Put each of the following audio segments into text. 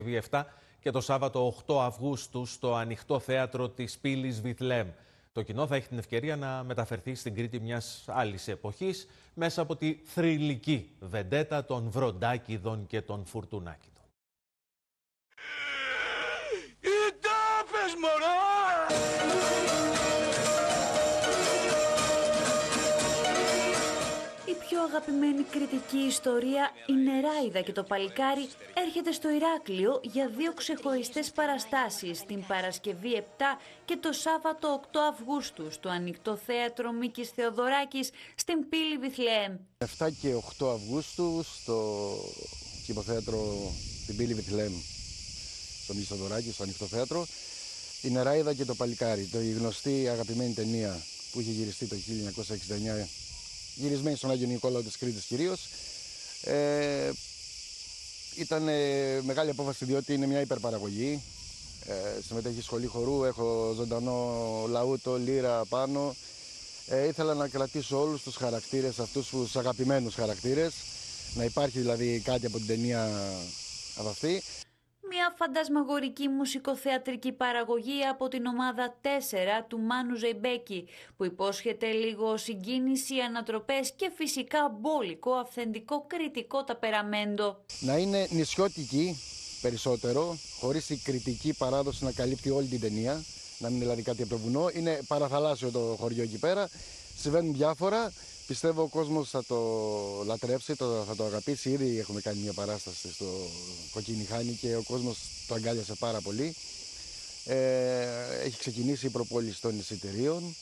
7 και το Σάββατο 8 Αυγούστου στο ανοιχτό θέατρο της πύλης Βιθλεέμ. Το κοινό θα έχει την ευκαιρία να μεταφερθεί στην Κρήτη μιας άλλης εποχής μέσα από τη θρυλική βεντέτα των Βροντάκηδων και των Φουρτουνάκηδων. Η πιο αγαπημένη κριτική ιστορία, η Νεράιδα και το Παλικάρι, έρχεται στο Ηράκλειο για 2 ξεχωριστές παραστάσεις, την Παρασκευή 7 και το Σάββατο 8 Αυγούστου, στο ανοιχτό θέατρο Μίκης Θεοδωράκης, στην πύλη Βιθλεέμ. 7 και 8 Αυγούστου στο κηποθέατρο την πύλη Βιθλεέμ, στο Μίκη Θεοδωράκη, στο ανοιχτό θέατρο, η Νεράιδα και το Παλικάρι, η γνωστή αγαπημένη ταινία που είχε γυριστεί το 1969, γυρισμένη στον Άγιο Νικόλαο της Κρήτης κυρίως. Ήταν μεγάλη απόφαση διότι είναι μια υπερπαραγωγή. Συμμετέχει σχολή χορού, έχω ζωντανό λαούτο, λύρα πάνω. Ήθελα να κρατήσω όλους τους χαρακτήρες αυτούς, τους αγαπημένους χαρακτήρες. Να υπάρχει δηλαδή κάτι από την ταινία από αυτή. Μια φαντασμαγορική μουσικοθεατρική παραγωγή από την ομάδα 4 του Μάνου Ζεϊμπέκη, που υπόσχεται λίγο συγκίνηση, ανατροπές και φυσικά μπόλικο, αυθεντικό, κριτικό ταπεραμέντο. Να είναι νησιώτικη περισσότερο, χωρίς η κριτική παράδοση να καλύπτει όλη την ταινία, να μην είναι δηλαδή κάτι από το βουνό. Είναι παραθαλάσσιο το χωριό εκεί πέρα, συμβαίνουν διάφορα. Πιστεύω ο κόσμος θα το λατρέψει, θα το αγαπήσει. Ήδη έχουμε κάνει μια παράσταση στο Κοκκινιχάνι και ο κόσμος το αγκάλιασε πάρα πολύ. Έχει ξεκινήσει η προπόληση των εισιτηρίων.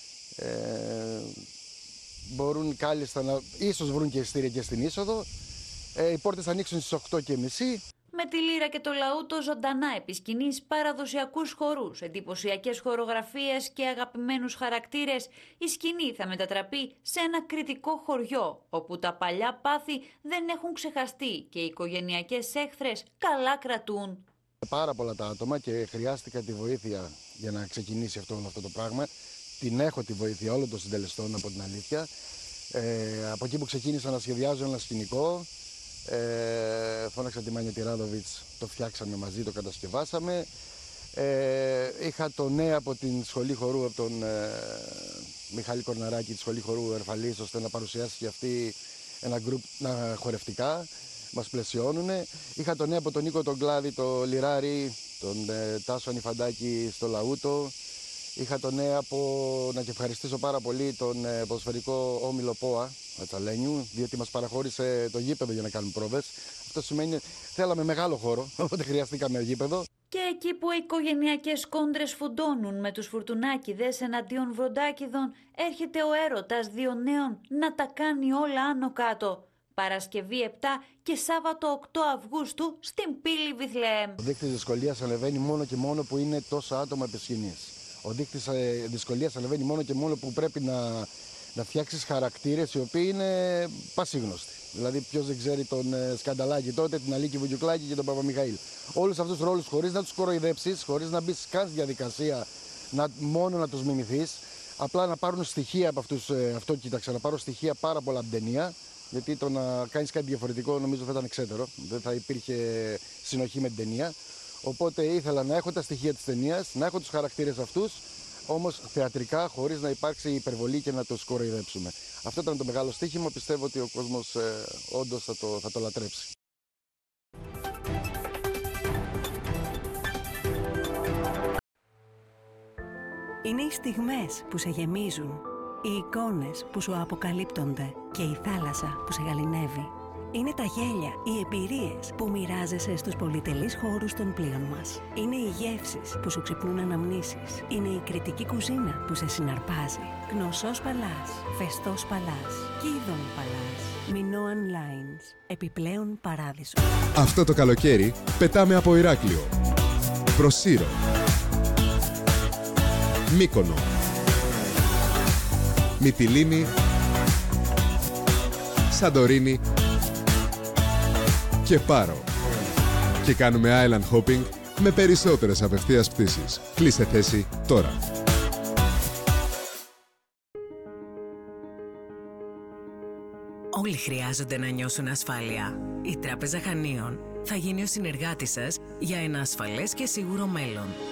Μπορούν κάλλιστα να ίσως βρουν και εισιτήρια και στην είσοδο. Οι πόρτες θα ανοίξουν στις 8:30. Με τη λύρα και το λαούτο ζωντανά επισκηνείς, παραδοσιακούς χορούς, εντυπωσιακές χορογραφίες και αγαπημένους χαρακτήρες, η σκηνή θα μετατραπεί σε ένα κριτικό χωριό, όπου τα παλιά πάθη δεν έχουν ξεχαστεί και οι οικογενειακές έχθρες καλά κρατούν. Πάρα πολλά τα άτομα και χρειάστηκα τη βοήθεια για να ξεκινήσει αυτό το πράγμα. Την έχω τη βοήθεια όλων των συντελεστών, από την αλήθεια. Από εκεί που ξεκίνησα να σχεδιάζω ένα σκηνικό, φώναξα τη Μάνια Τιράδοβιτς, το φτιάξαμε μαζί, το κατασκευάσαμε. Είχα το νέο από την σχολή χορού, από τον Μιχάλη Κορναράκη, τη σχολή χορού Ερφαλής, ώστε να παρουσιάσει και αυτή ένα γκρουπ χορευτικά, μας πλαισιώνουν. Είχα το νέο από τον Νίκο τον Κλάδη, το Λιράρι, τον Τάσο Ανιφαντάκη στο Λαούτο. Είχα το νέο από, να και ευχαριστήσω πάρα πολύ, τον ποδοσφαιρικό Όμιλο ΠΟΑ Ατσαλένιου, διότι μας παραχώρησε το γήπεδο για να κάνουμε πρόβες. Αυτό σημαίνει θέλαμε μεγάλο χώρο, οπότε χρειαστήκαμε γήπεδο. Και εκεί που οι οικογενειακές κόντρες φουντώνουν με τους Φουρτουνάκηδες εναντίον Βροντάκηδων, έρχεται ο έρωτας 2 νέων να τα κάνει όλα άνω κάτω. Παρασκευή 7 και Σάββατο 8 Αυγούστου στην πύλη Βιθλεέμ. Ο δείκτης δυσκολίας ανεβαίνει μόνο και μόνο που είναι τόσα άτομα επί σκηνής. Ο δείκτης δυσκολίας ανεβαίνει μόνο και μόνο που πρέπει να φτιάξεις χαρακτήρες οι οποίοι είναι πασίγνωστοι. Δηλαδή, ποιος δεν ξέρει τον Σκανταλάκη τότε, την Αλίκη Βουγιουκλάκη και τον Παπαμιχαήλ. Όλους αυτούς τους ρόλους χωρίς να τους κοροϊδέψεις, χωρίς να μπεις καν στη διαδικασία μόνο να τους μιμηθείς, απλά να πάρουν στοιχεία από αυτούς. Αυτό κοίταξα, να πάρω στοιχεία πάρα πολλά από την ταινία. Γιατί το να κάνεις κάτι διαφορετικό νομίζω θα ήταν εξαίτερο. Δεν θα υπήρχε συνοχή με την ταινία. Οπότε ήθελα να έχω τα στοιχεία της ταινίας, να έχω τους χαρακτήρες αυτούς, όμως θεατρικά, χωρίς να υπάρξει υπερβολή και να τους κοροϊδέψουμε. Αυτό ήταν το μεγάλο στοίχημα. Πιστεύω ότι ο κόσμος όντως θα το λατρέψει. Είναι οι στιγμές που σε γεμίζουν, οι εικόνες που σου αποκαλύπτονται και η θάλασσα που σε γαληνεύει. Είναι τα γέλια, οι εμπειρίες που μοιράζεσαι στους πολυτελείς χώρους των πλοίων μας. Είναι οι γεύσεις που σου ξυπνούν αναμνήσεις. Είναι η κριτική κουζίνα που σε συναρπάζει. Γνωσός Παλάς, Φεστός Παλάς, Κίδων Παλάς, Minoan Lines, επιπλέον παράδεισο. Αυτό το καλοκαίρι πετάμε από Ηράκλειο, προς Σύρο, Μύκονο, Μυτιλήνη, Σαντορίνη και Πάρο. Και κάνουμε island hopping με περισσότερες απευθείας πτήσεις. Κλείστε θέση τώρα. Όλοι χρειάζονται να νιώσουν ασφάλεια. Η Τράπεζα Χανίων θα γίνει ο συνεργάτης σας για ένα ασφαλές και σίγουρο μέλλον.